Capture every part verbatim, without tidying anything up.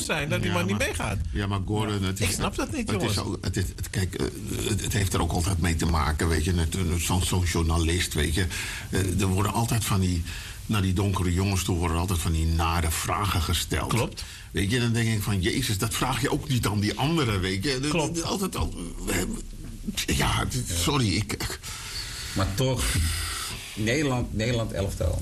zijn dat die Ja, man niet maar- meegaat. Ja, maar Gordon, het is, Ik snap dat niet, het jongens. is ook, het, is, het, kijk, eh, het, het heeft er ook altijd mee te maken, weet je. net, eh, Zo'n zo'n journalist, weet je. Eh, Er worden altijd van die, naar die donkere jongens toe, worden altijd van die nare vragen gesteld. Klopt. Weet je, dan denk ik van, Jezus, dat vraag je ook niet aan die anderen, weet je. Dat- Klopt. dat- Altijd al, we hebben- ja, het- sorry, ik... ik- Maar toch, Nederland, Nederland elftal.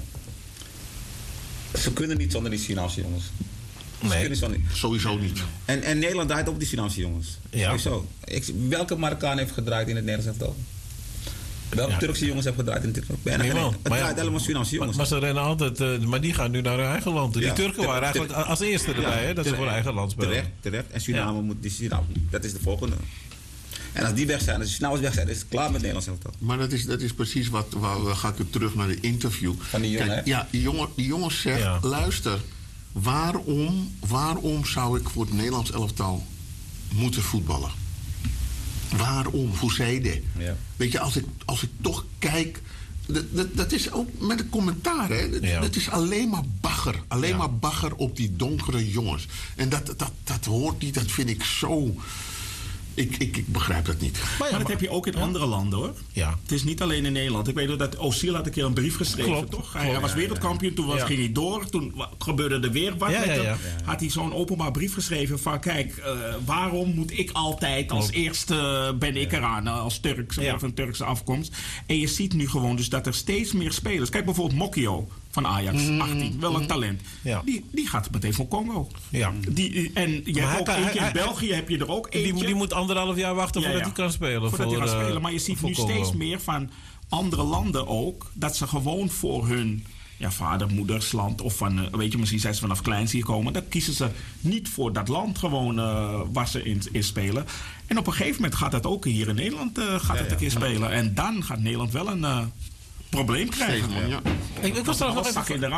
Ze kunnen niet zonder die Surinaamse jongens. Ze Nee. kunnen zonder- Sowieso niet. En, en Nederland draait op die Surinaamse jongens. Ja. Sowieso. Ik, welke Marokkaan heeft gedraaid in het Nederlands elftal? Welke Ja. Turkse jongens hebben gedraaid in het Turkse Bijna geen Niemand. één. Het Maar ja, draait helemaal Surinaamse Maar, jongens. maar ze rennen altijd, eh, maar die gaan nu naar hun eigen land. Die Ja. Turken Terecht, waren eigenlijk terecht. als eerste erbij, Ja, hè, dat ze terecht. voor eigen land spelen. Terecht, terecht. En Suriname Ja. moet die Suriname. Dat is de volgende. En als die weg zijn, als die snel weg zijn, is het klaar met Nederlands elftal. Maar dat is, dat is precies wat... Waar, waar ga ik weer terug naar de interview. Van die jongen, Kijk, hè? ja, die jongen, die jongen zegt... Ja. Luister, waarom, waarom zou ik voor het Nederlands elftal moeten voetballen? Waarom? Hoe zei je? Ja. Weet je, als ik, als ik toch kijk... Dat, dat, dat is ook met een commentaar, hè? Dat, Ja. dat is alleen maar bagger. Alleen Ja. maar bagger op die donkere jongens. En dat, dat, dat hoort niet, dat vind ik zo... Ik, ik, ik begrijp dat niet. Maar, Maar ja, dat heb je ook in andere landen, hoor. Ja. Het is niet alleen in Nederland. Ik weet nog dat Ozil had een keer een brief geschreven, Klopt, toch? Hij, klopt. hij was wereldkampioen, toen was, Ja. ging hij door. Toen wa- gebeurde er weer wat Ja, met ja, hem. ja. Had hij zo'n openbaar brief geschreven van... Kijk, eh, waarom moet ik altijd als Klopt. eerste ben ik eraan... eh, als Turks Ja. of een Turkse afkomst. En je ziet nu gewoon dus dat er steeds meer spelers... Kijk bijvoorbeeld Mokio van Ajax, achttien. Wel een talent. Ja. Die, die gaat meteen voor Congo. Ja. Die, en je hij hebt ook kan- eentje hij- in hij- België, heb je er ook eentje. Die, die moet anderhalf jaar wachten Ja, voordat ja. hij kan spelen. Voordat voor, hij gaat eh, spelen. Maar je ziet voor nu Congo. steeds meer van andere landen ook... dat ze gewoon voor hun ja, vader, moedersland... of van, eh, weet je, misschien zijn ze vanaf kleins hier komen... dan kiezen ze niet voor dat land gewoon uh, waar ze in, in spelen. En op een gegeven moment gaat dat ook hier in Nederland uh, gaat Ja, het een ja. keer spelen. En dan gaat Nederland wel een uh, probleem krijgen. Steeds, man, ja. Ik, ik was trouwens nog Alles even... zak in de